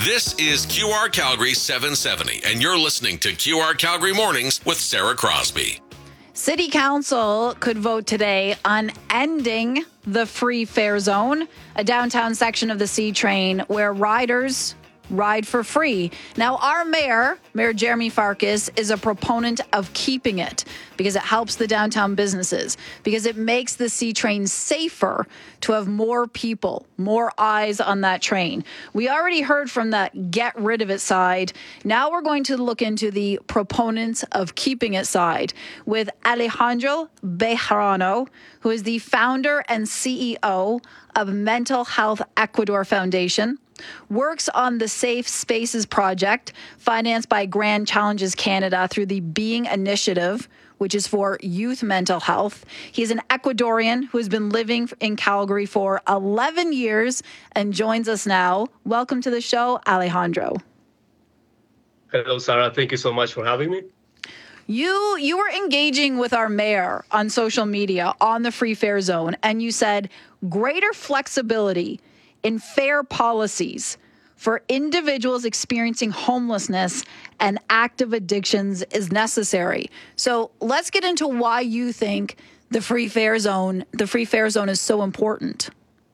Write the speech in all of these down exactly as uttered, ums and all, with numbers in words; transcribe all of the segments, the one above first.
This is Q R Calgary seven seventy, and you're listening to Q R Calgary Mornings with Sarah Crosby. City Council could vote today on ending the free fare zone, a downtown section of the C train where riders ride for free. Now, our mayor, Mayor Jeremy Farkas, is a proponent of keeping it because it helps the downtown businesses, because it makes the C train safer to have more people, more eyes on that train. We already heard from that get rid of it side. Now we're going to look into the proponents of keeping it side with Alejandro Bejarano, who is the founder and C E O of Mental Health Ecuador Foundation, works on the Safe Spaces project, financed by Grand Challenges Canada through the Being Initiative, which is for youth mental health. He's an Ecuadorian who has been living in Calgary for eleven years and joins us now. Welcome to the show, Alejandro. Hello, Sarah. Thank you so much for having me. You you were engaging with our mayor on social media on the free fare zone, and you said greater flexibility in fare policies for individuals experiencing homelessness and active addictions is necessary. So let's get into why you think the free fare zone, the free fare zone is so important.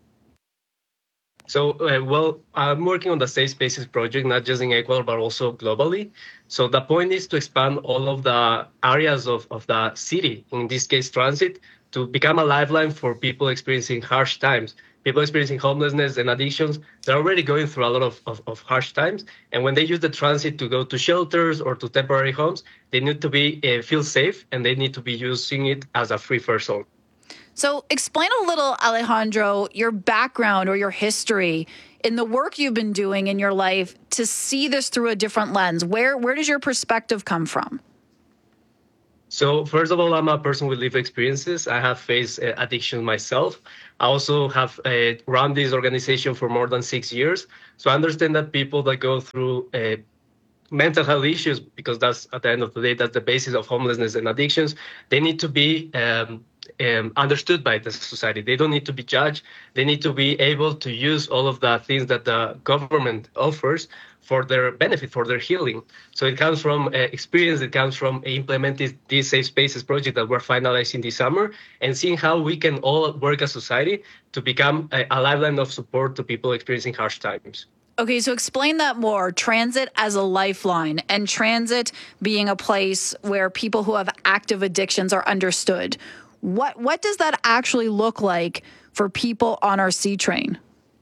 So, uh, well, I'm working on the Safe Spaces project, not just in Ecuador, but also globally. So the point is to expand all of the areas of, of the city, in this case, transit, to become a lifeline for people experiencing harsh times. People experiencing homelessness and addictions, they're already going through a lot of, of, of harsh times. And when they use the transit to go to shelters or to temporary homes, they need to be uh, feel safe, and they need to be using it as a free fare zone. So explain a little, Alejandro, your background or your history in the work you've been doing in your life to see this through a different lens. Where where does your perspective come from? So first of all, I'm a person with lived experiences. I have faced uh, addiction myself. I also have uh, run this organization for more than six years. So I understand that people that go through uh, mental health issues, because that's at the end of the day, that's the basis of homelessness and addictions, they need to be um, um, understood by the society. They don't need to be judged. They need to be able to use all of the things that the government offers for their benefit, for their healing. So it comes from uh, experience, it comes from implementing this Safe Spaces project that we're finalizing this summer, and seeing how we can all work as society to become a, a lifeline of support to people experiencing harsh times. Okay, so explain that more. Transit as a lifeline, and transit being a place where people who have active addictions are understood. What what does that actually look like for people on our C train?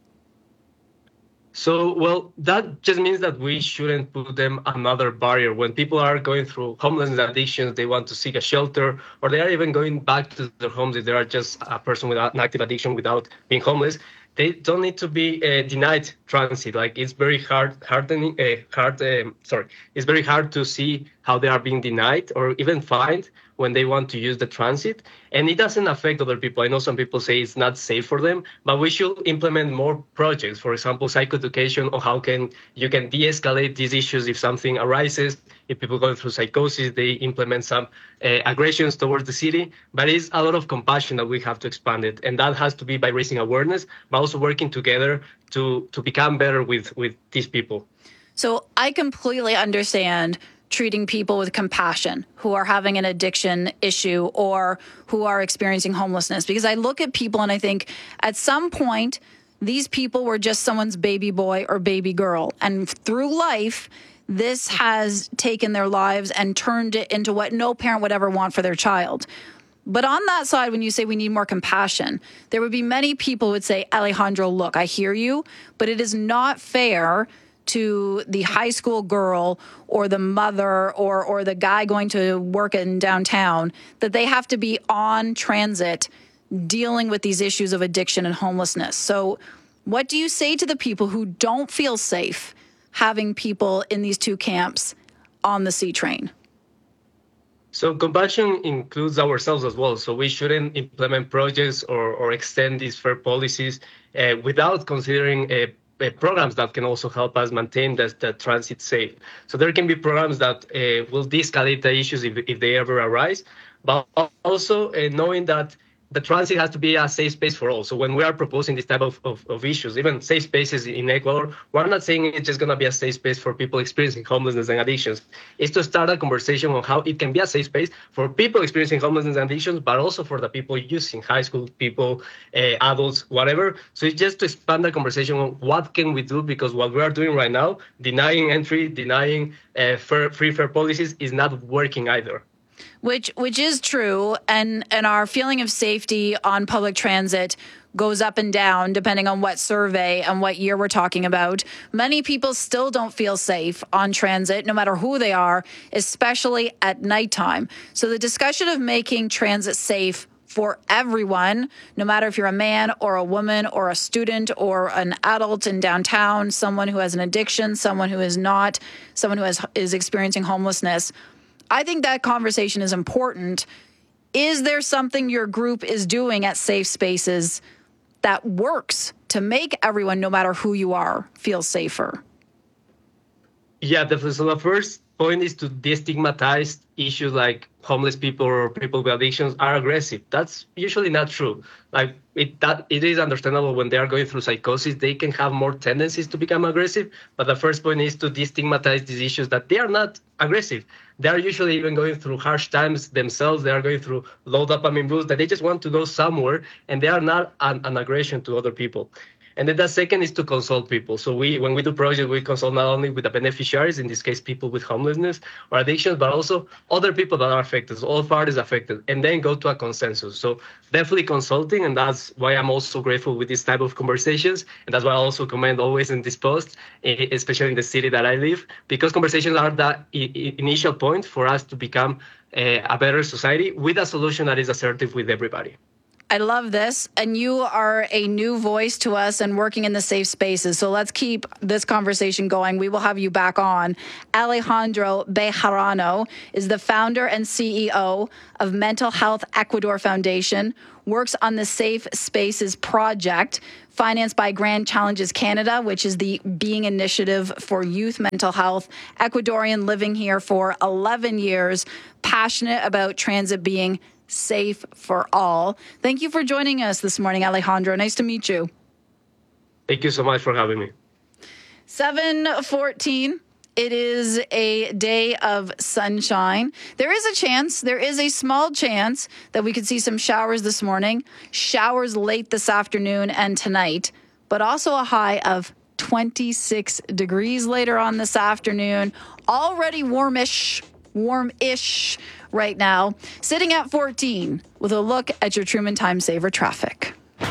So, well, that just means that we shouldn't put them another barrier. When people are going through homelessness addictions, they want to seek a shelter, or they are even going back to their homes if they are just a person with an active addiction without being homeless. They don't need to be uh, denied transit. Like, it's very hard, hardening, uh, hard. Um, sorry, it's very hard to see how they are being denied or even fined when they want to use the transit. And it doesn't affect other people. I know some people say it's not safe for them, but we should implement more projects. For example, psychoeducation, or how can you can de-escalate these issues if something arises. If people go through psychosis, they implement some uh, aggressions towards the city. But it's a lot of compassion that we have to expand it. And that has to be by raising awareness, but also working together to, to become better with, with these people. So I completely understand treating people with compassion who are having an addiction issue or who are experiencing homelessness, because I look at people and I think at some point, these people were just someone's baby boy or baby girl. And through life, this has taken their lives and turned it into what no parent would ever want for their child. But on that side, when you say we need more compassion, there would be many people who would say, Alejandro, look, I hear you, but it is not fair to the high school girl or the mother or or the guy going to work in downtown that they have to be on transit dealing with these issues of addiction and homelessness. So what do you say to the people who don't feel safe having people in these two camps on the C train? So compassion includes ourselves as well. So we shouldn't implement projects or, or extend these fair policies uh, without considering a Uh, programs that can also help us maintain the, the transit safe. So there can be programs that uh, will de-escalate the issues if, if they ever arise, but also uh, knowing that the transit has to be a safe space for all. So when we are proposing this type of, of, of issues, even safe spaces in Ecuador, we're not saying it's just going to be a safe space for people experiencing homelessness and addictions. It's to start a conversation on how it can be a safe space for people experiencing homelessness and addictions, but also for the people using high school people, uh, adults, whatever. So it's just to expand the conversation on what can we do, because what we are doing right now, denying entry, denying uh, fair, free, fair policies, is not working either. Which which is true, and and our feeling of safety on public transit goes up and down depending on what survey and what year we're talking about. Many people still don't feel safe on transit, no matter who they are, especially at nighttime. So the discussion of making transit safe for everyone, no matter if you're a man or a woman or a student or an adult in downtown, someone who has an addiction, someone who is not, someone who has, is experiencing homelessness, I think that conversation is important. Is there something your group is doing at Safe Spaces that works to make everyone, no matter who you are, feel safer? Yeah, definitely. So the first point is to destigmatize issues like homeless people or people with addictions are aggressive. That's usually not true. Like it, that it is understandable when they are going through psychosis, they can have more tendencies to become aggressive. But the first point is to destigmatize these issues, that they are not aggressive. They are usually even going through harsh times themselves. They are going through low dopamine boosts, that they just want to go somewhere, and they are not an, an aggression to other people. And then the second is to consult people. So we, when we do projects, we consult not only with the beneficiaries, in this case, people with homelessness or addictions, but also other people that are affected, so all parties affected, and then go to a consensus. So definitely consulting, and that's why I'm also grateful with this type of conversations. And that's why I also commend always in this post, especially in the city that I live, because conversations are the initial point for us to become a, a better society with a solution that is assertive with everybody. I love this. And you are a new voice to us and working in the safe spaces. So let's keep this conversation going. We will have you back on. Alejandro Bejarano is the founder and C E O of Mental Health Ecuador Foundation, works on the Safe Spaces project, financed by Grand Challenges Canada, which is the Being Initiative for Youth Mental Health. Ecuadorian, living here for eleven years, passionate about transit being safe for all. Thank you for joining us this morning, Alejandro. Nice to meet you. Thank you so much for having me. seven fourteen. It is a day of sunshine. There is a chance, there is a small chance that we could see some showers this morning, showers late this afternoon and tonight, but also a high of twenty-six degrees later on this afternoon. Already warmish, warm-ish right now, sitting at fourteen with a look at your Truman Time Saver traffic.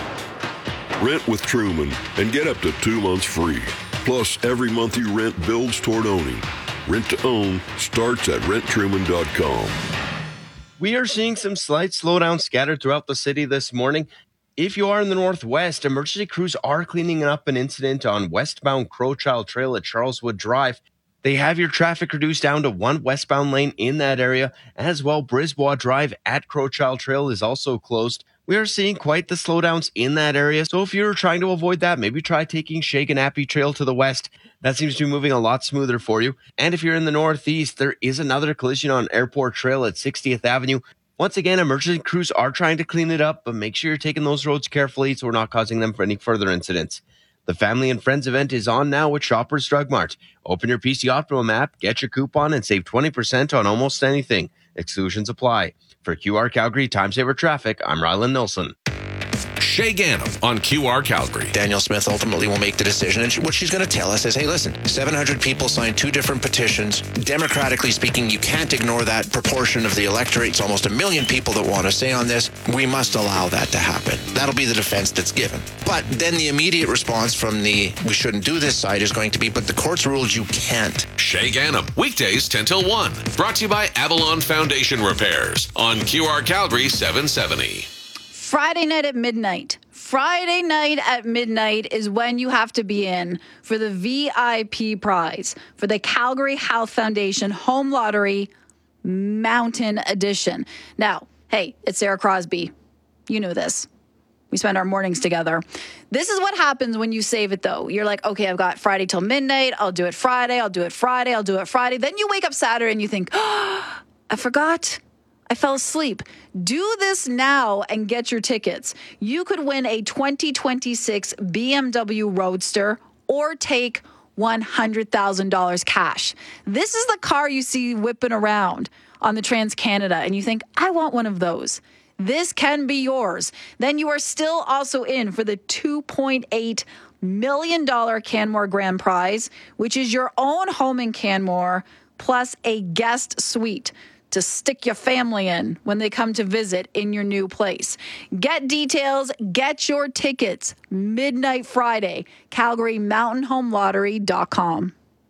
Rent with Truman and get up to two months free. Plus, every month you rent builds toward owning. Rent to own starts at rent truman dot com. We are seeing some slight slowdown scattered throughout the city this morning. If you are in the Northwest, emergency crews are cleaning up an incident on westbound Crowchild Trail at Charleswood Drive. They have your traffic reduced down to one westbound lane in that area. As well, Brisbois Drive at Crowchild Trail is also closed. We are seeing quite the slowdowns in that area. So if you're trying to avoid that, maybe try taking Shaganappy Trail to the west. That seems to be moving a lot smoother for you. And if you're in the Northeast, there is another collision on Airport Trail at sixtieth Avenue. Once again, emergency crews are trying to clean it up, but make sure you're taking those roads carefully so we're not causing them for any further incidents. The Family and Friends event is on now with Shoppers Drug Mart. Open your P C Optimum app, get your coupon, and save twenty percent on almost anything. Exclusions apply. For Q R Calgary Time Saver Traffic, I'm Rylan Nilsson. Shay Ganem on Q R Calgary. Danielle Smith ultimately will make the decision. And what she's going to tell us is, hey, listen, seven hundred people signed two different petitions. Democratically speaking, you can't ignore that proportion of the electorate. It's almost a million people that want to say on this. We must allow that to happen. That'll be the defense that's given. But then the immediate response from the we shouldn't do this side is going to be, but the courts ruled you can't. Shay Ganem, weekdays ten till one. Brought to you by Avalon Foundation Repairs on Q R Calgary seven seventy. Friday night at midnight. Friday night at midnight is when you have to be in for the V I P prize for the Calgary Health Foundation Home Lottery Mountain Edition. Now, hey, it's Sarah Crosby. You know this. We spend our mornings together. This is what happens when you save it, though. You're like, okay, I've got Friday till midnight. I'll do it Friday. I'll do it Friday. I'll do it Friday. Then you wake up Saturday and you think, oh, I forgot. I fell asleep. Do this now and get your tickets. You could win a twenty twenty-six B M W Roadster or take one hundred thousand dollars cash. This is the car you see whipping around on the Trans-Canada, and you think, I want one of those. This can be yours. Then you are still also in for the two point eight million dollars Canmore Grand Prize, which is your own home in Canmore, plus a guest suite to stick your family in when they come to visit in your new place. Get details, get your tickets, midnight Friday, Calgary Mountain Home Lottery dot com.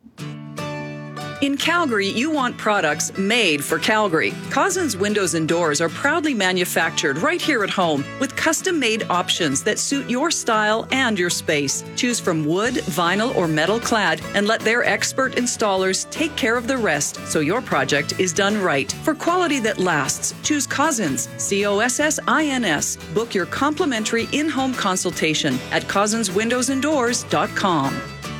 In Calgary, you want products made for Calgary. Cousins Windows and Doors are proudly manufactured right here at home with custom-made options that suit your style and your space. Choose from wood, vinyl, or metal clad and let their expert installers take care of the rest so your project is done right. For quality that lasts, choose Cousins, C O S S I N S. Book your complimentary in-home consultation at cousins windows and doors dot com.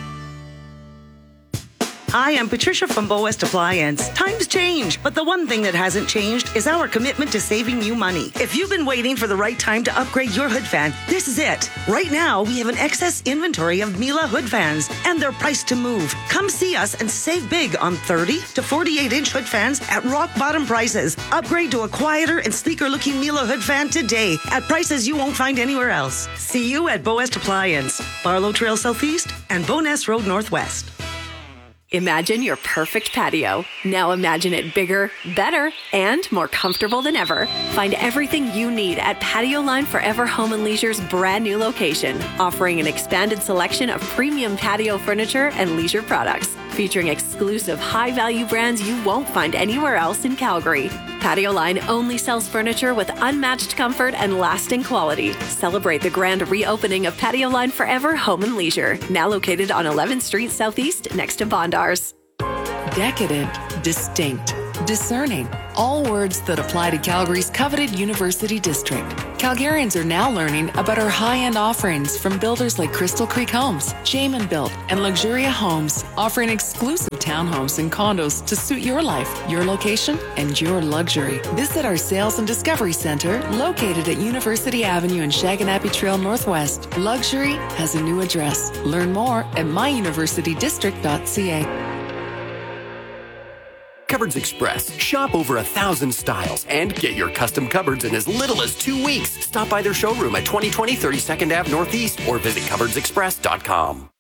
Hi, I'm Patricia from Bow West Appliance. Times change, but the one thing that hasn't changed is our commitment to saving you money. If you've been waiting for the right time to upgrade your hood fan, this is it. Right now, we have an excess inventory of Miele hood fans, and they're priced to move. Come see us and save big on thirty to forty-eight inch hood fans at rock bottom prices. Upgrade to a quieter and sleeker looking Miele hood fan today at prices you won't find anywhere else. See you at Bow West Appliance, Barlow Trail Southeast and Bowness Road Northwest. Imagine your perfect patio. Now imagine it bigger, better, and more comfortable than ever. Find everything you need at Patio Line Forever Home and Leisure's brand new location, offering an expanded selection of premium patio furniture and leisure products, featuring exclusive high-value brands you won't find anywhere else in Calgary. Patio Line only sells furniture with unmatched comfort and lasting quality. Celebrate the grand reopening of Patio Line Forever Home and Leisure, now located on eleventh Street Southeast next to Bondars. Decadent, distinct, discerning, all words that apply to Calgary's coveted University District. Calgarians are now learning about our high-end offerings from builders like Crystal Creek Homes, Jamin Built, and Luxuria Homes, offering exclusive townhomes and condos to suit your life, your location, and your luxury. Visit our Sales and Discovery Center, located at University Avenue and Shaganappy Trail Northwest. Luxury has a new address. Learn more at my university district dot c a. Cupboards Express. Shop over a thousand styles and get your custom cupboards in as little as two weeks. Stop by their showroom at twenty twenty thirty-second Avenue Northeast or visit cupboards express dot com.